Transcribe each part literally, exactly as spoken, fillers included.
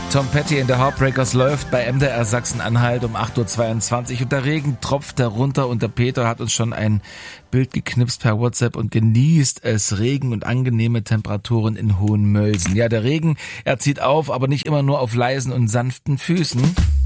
Tom Petty in der Heartbreakers läuft bei M D R Sachsen-Anhalt um acht Uhr zweiundzwanzig und der Regen tropft herunter und der Peter hat uns schon ein Bild geknipst per WhatsApp und genießt es, Regen und angenehme Temperaturen in Hohenmölsen. Ja, der Regen, er zieht auf, aber nicht immer nur auf leisen und sanften Füßen.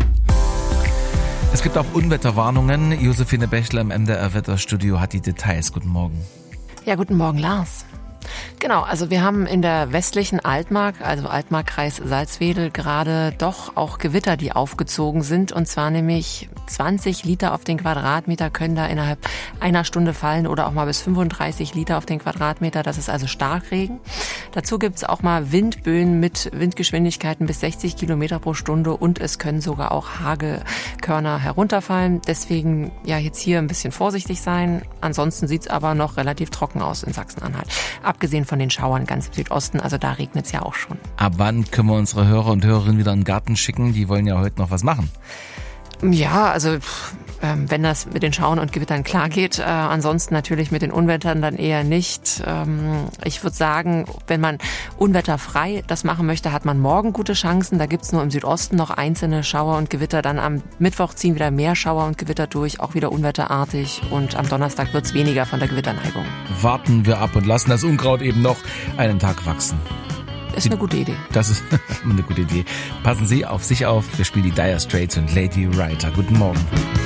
Es gibt auch Unwetterwarnungen. Josephine Bächler im M D R Wetterstudio hat die Details. Guten Morgen. Ja, guten Morgen, Lars. Genau, also wir haben in der westlichen Altmark, also Altmarkkreis Salzwedel, gerade doch auch Gewitter, die aufgezogen sind. Und zwar nämlich zwanzig Liter auf den Quadratmeter können da innerhalb einer Stunde fallen oder auch mal bis fünfunddreißig Liter auf den Quadratmeter. Das ist also Starkregen. Dazu gibt's auch mal Windböen mit Windgeschwindigkeiten bis sechzig Kilometer pro Stunde und es können sogar auch Hagekörner herunterfallen. Deswegen ja jetzt hier ein bisschen vorsichtig sein. Ansonsten sieht's aber noch relativ trocken aus in Sachsen-Anhalt. Abgesehen von den Schauern ganz im Südosten, also da regnet es ja auch schon. Ab wann können wir unsere Hörer und Hörerinnen wieder in den Garten schicken? Die wollen ja heute noch was machen. Ja, also ähm, wenn das mit den Schauern und Gewittern klar geht, äh, ansonsten natürlich mit den Unwettern dann eher nicht. Ähm, ich würde sagen, wenn man unwetterfrei das machen möchte, hat man morgen gute Chancen. Da gibt's nur im Südosten noch einzelne Schauer und Gewitter. Dann am Mittwoch ziehen wieder mehr Schauer und Gewitter durch, auch wieder unwetterartig. Und am Donnerstag wird's weniger von der Gewitterneigung. Warten wir ab und lassen das Unkraut eben noch einen Tag wachsen. Ist eine gute Idee. Das ist eine gute Idee. Passen Sie auf sich auf. Wir spielen die Dire Straits und Lady Writer. Guten Morgen.